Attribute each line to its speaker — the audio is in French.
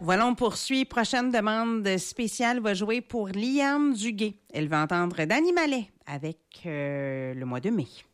Speaker 1: Voilà, on poursuit. Prochaine demande spéciale va jouer pour Liane Duguay. Elle va entendre Danny Mallet avec le mois de mai.